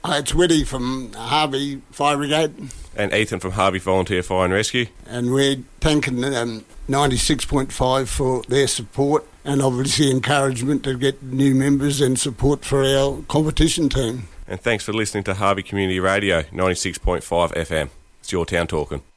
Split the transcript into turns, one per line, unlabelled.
Hi, it's Whitty from Harvey Fire Brigade.
And Ethan from Harvey Volunteer Fire and Rescue.
And we're thanking 96.5 for their support and obviously encouragement to get new members and support for our competition team.
And thanks for listening to Harvey Community Radio, 96.5 FM. It's your town talking.